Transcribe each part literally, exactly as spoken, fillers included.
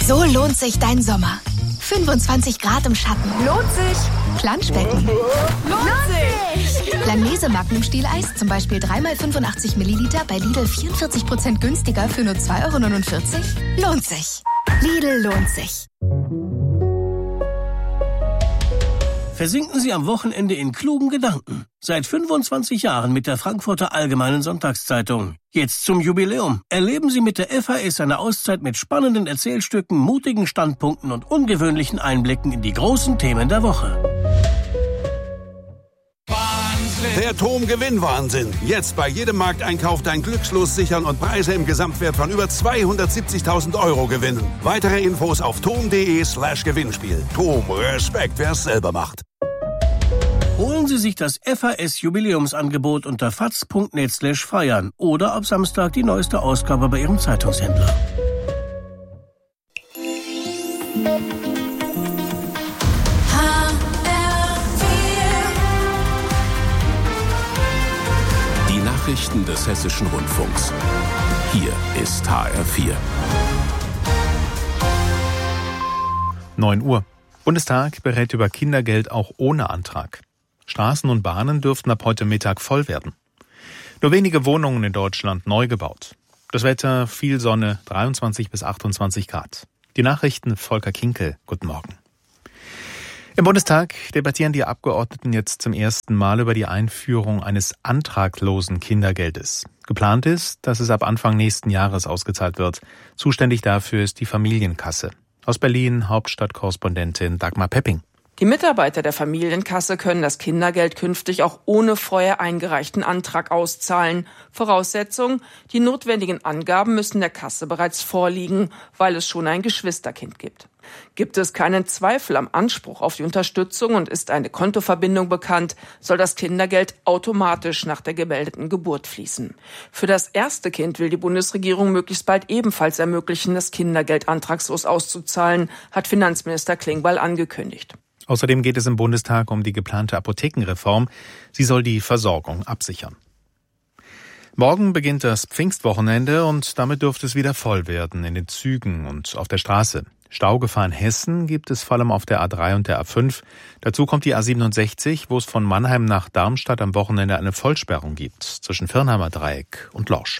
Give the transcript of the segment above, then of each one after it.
So lohnt sich dein Sommer. fünfundzwanzig Grad im Schatten. Lohnt sich. Planschbecken. Lohnt sich. Langnese Magnum-Stieleis, zum Beispiel drei mal fünfundachtzig Milliliter bei Lidl vierundvierzig Prozent günstiger für nur zwei Euro neunundvierzig. Lohnt sich. Lidl lohnt sich. Versinken Sie am Wochenende in klugen Gedanken. Seit fünfundzwanzig Jahren mit der Frankfurter Allgemeinen Sonntagszeitung. Jetzt zum Jubiläum. Erleben Sie mit der F A S eine Auszeit mit spannenden Erzählstücken, mutigen Standpunkten und ungewöhnlichen Einblicken in die großen Themen der Woche. Der TOM-Gewinn-Wahnsinn. Jetzt bei jedem Markteinkauf dein Glückslos sichern und Preise im Gesamtwert von über zweihundertsiebzigtausend Euro gewinnen. Weitere Infos auf tom.de slash Gewinnspiel. TOM, Respekt, wer es selber macht. Holen Sie sich das F A S-Jubiläumsangebot unter faz punkt net slash feiern oder ab Samstag die neueste Ausgabe bei Ihrem Zeitungshändler. Nachrichten des Hessischen Rundfunks. Hier ist H R vier. neun Uhr. Bundestag berät über Kindergeld auch ohne Antrag. Straßen und Bahnen dürften ab heute Mittag voll werden. Nur wenige Wohnungen in Deutschland neu gebaut. Das Wetter, viel Sonne, dreiundzwanzig bis achtundzwanzig Grad. Die Nachrichten Volker Kinkel. Guten Morgen. Im Bundestag debattieren die Abgeordneten jetzt zum ersten Mal über die Einführung eines antraglosen Kindergeldes. Geplant ist, dass es ab Anfang nächsten Jahres ausgezahlt wird. Zuständig dafür ist die Familienkasse. Aus Berlin Hauptstadtkorrespondentin Dagmar Pepping. Die Mitarbeiter der Familienkasse können das Kindergeld künftig auch ohne vorher eingereichten Antrag auszahlen. Voraussetzung: die notwendigen Angaben müssen der Kasse bereits vorliegen, weil es schon ein Geschwisterkind gibt. Gibt es keinen Zweifel am Anspruch auf die Unterstützung und ist eine Kontoverbindung bekannt, soll das Kindergeld automatisch nach der gemeldeten Geburt fließen. Für das erste Kind will die Bundesregierung möglichst bald ebenfalls ermöglichen, das Kindergeld antragslos auszuzahlen, hat Finanzminister Klingbeil angekündigt. Außerdem geht es im Bundestag um die geplante Apothekenreform. Sie soll die Versorgung absichern. Morgen beginnt das Pfingstwochenende und damit dürfte es wieder voll werden in den Zügen und auf der Straße. Staugefahr in Hessen gibt es vor allem auf der A drei und der A fünf. Dazu kommt die A siebenundsechzig, wo es von Mannheim nach Darmstadt am Wochenende eine Vollsperrung gibt, zwischen Firnheimer Dreieck und Lorsch.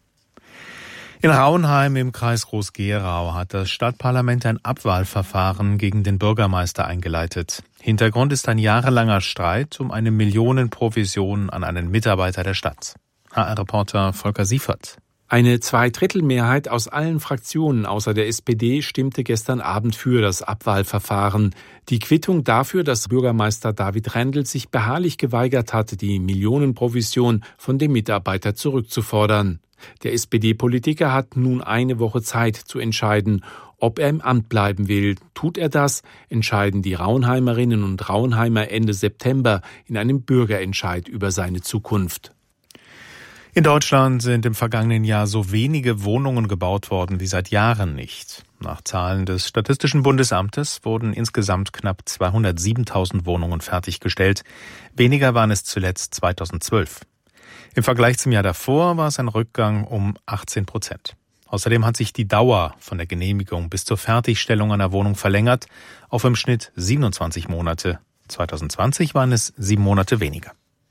In Rauenheim im Kreis Groß-Gerau hat das Stadtparlament ein Abwahlverfahren gegen den Bürgermeister eingeleitet. Hintergrund ist ein jahrelanger Streit um eine Millionenprovision an einen Mitarbeiter der Stadt. H R-Reporter Volker Siefert. Eine Zweidrittelmehrheit aus allen Fraktionen außer der S P D stimmte gestern Abend für das Abwahlverfahren. Die Quittung dafür, dass Bürgermeister David Rendel sich beharrlich geweigert hatte, die Millionenprovision von dem Mitarbeiter zurückzufordern. Der S P D-Politiker hat nun eine Woche Zeit zu entscheiden, ob er im Amt bleiben will. Tut er das, entscheiden die Rauenheimerinnen und Rauenheimer Ende September in einem Bürgerentscheid über seine Zukunft. In Deutschland sind im vergangenen Jahr so wenige Wohnungen gebaut worden wie seit Jahren nicht. Nach Zahlen des Statistischen Bundesamtes wurden insgesamt knapp zweihundertsiebentausend Wohnungen fertiggestellt. Weniger waren es zuletzt zweitausendzwölf. Im Vergleich zum Jahr davor war es ein Rückgang um achtzehn Prozent. Außerdem hat sich die Dauer von der Genehmigung bis zur Fertigstellung einer Wohnung verlängert auf im Schnitt siebenundzwanzig Monate. zweitausendzwanzig waren es sieben Monate weniger.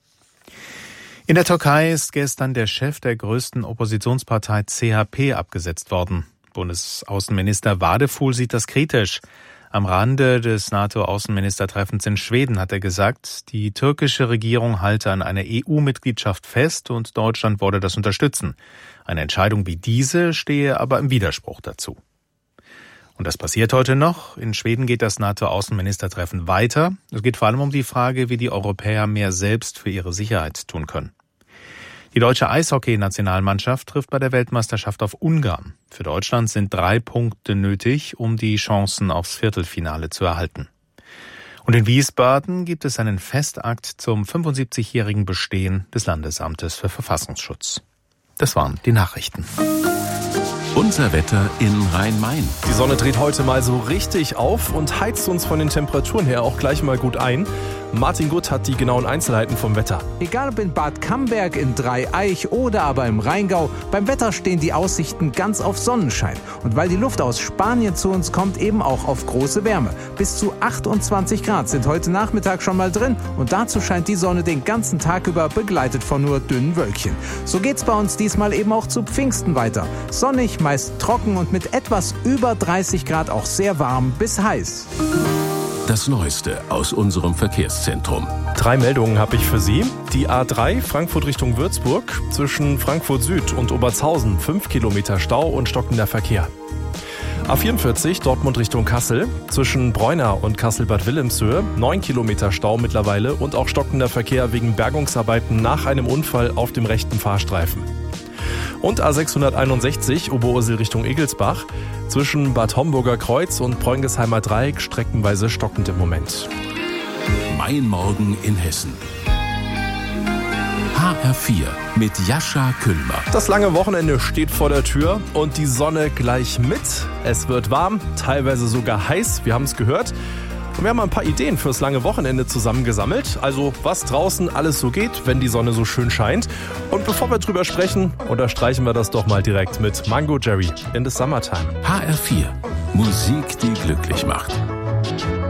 In der Türkei ist gestern der Chef der größten Oppositionspartei C H P abgesetzt worden. Bundesaußenminister Vadeful sieht das kritisch. Am Rande des NATO-Außenministertreffens in Schweden hat er gesagt, die türkische Regierung halte an einer E U-Mitgliedschaft fest und Deutschland wolle das unterstützen. Eine Entscheidung wie diese stehe aber im Widerspruch dazu. Und das passiert heute noch. In Schweden geht das NATO-Außenministertreffen weiter. Es geht vor allem um die Frage, wie die Europäer mehr selbst für ihre Sicherheit tun können. Die deutsche Eishockey-Nationalmannschaft trifft bei der Weltmeisterschaft auf Ungarn. Für Deutschland sind drei Punkte nötig, um die Chancen aufs Viertelfinale zu erhalten. Und in Wiesbaden gibt es einen Festakt zum fünfundsiebzigjährigen Bestehen des Landesamtes für Verfassungsschutz. Das waren die Nachrichten. Unser Wetter in Rhein-Main. Die Sonne dreht heute mal so richtig auf und heizt uns von den Temperaturen her auch gleich mal gut ein. Martin Gutt hat die genauen Einzelheiten vom Wetter. Egal ob in Bad Camberg, in Dreieich oder aber im Rheingau, beim Wetter stehen die Aussichten ganz auf Sonnenschein. Und weil die Luft aus Spanien zu uns kommt, eben auch auf große Wärme. Bis zu achtundzwanzig Grad sind heute Nachmittag schon mal drin und dazu scheint die Sonne den ganzen Tag über, begleitet von nur dünnen Wölkchen. So geht's bei uns diesmal eben auch zu Pfingsten weiter. Sonnig, meist trocken und mit etwas über dreißig Grad auch sehr warm bis heiß. Das Neueste aus unserem Verkehrszentrum. Drei Meldungen habe ich für Sie. Die A drei Frankfurt Richtung Würzburg, zwischen Frankfurt Süd und Obertshausen fünf Kilometer Stau und stockender Verkehr. A vierundvierzig Dortmund Richtung Kassel, zwischen Bräuna und Kassel-Bad Wilhelmshöhe neun Kilometer Stau mittlerweile und auch stockender Verkehr wegen Bergungsarbeiten nach einem Unfall auf dem rechten Fahrstreifen. Und A sechshunderteinundsechzig Oberursel Richtung Egelsbach, zwischen Bad Homburger Kreuz und Preungesheimer Dreieck streckenweise stockend im Moment. Mein Morgen in Hessen. H R vier mit Jascha Küllmer. Das lange Wochenende steht vor der Tür und die Sonne gleich mit. Es wird warm, teilweise sogar heiß, wir haben es gehört. Und wir haben ein paar Ideen fürs lange Wochenende zusammengesammelt. Also was draußen alles so geht, wenn die Sonne so schön scheint. Und bevor wir drüber sprechen, unterstreichen wir das doch mal direkt mit Mango Jerry in the Summertime. H R vier. Musik, die glücklich macht.